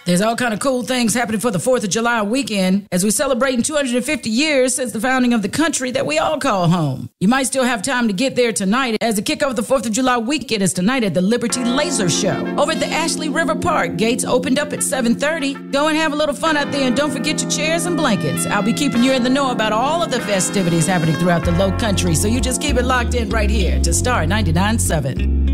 There's all kind of cool things happening for the 4th of July weekend as we celebrate 250 years since the founding of the country that we all call home. You might still have time to get there tonight as the kickoff of the 4th of July weekend is tonight at the Liberty Laser Show over at the Ashley River Park. Gates opened up at 7:30. Go and have a little fun out there and don't forget your chairs and blankets. I'll be keeping you in the know about all of the festivities happening throughout the Low Country, so you just keep it locked in right here to Star 99.7.